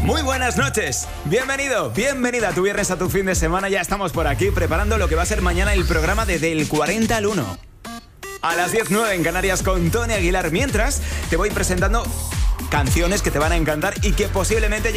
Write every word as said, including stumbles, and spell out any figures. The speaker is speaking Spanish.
Muy buenas noches, bienvenido, bienvenida a tu viernes, a tu fin de semana. Ya estamos por aquí preparando lo que va a ser mañana el programa de Del cuarenta al uno. A las diez nueve en Canarias con Tony Aguilar. Mientras te voy presentando canciones que te van a encantar y que posiblemente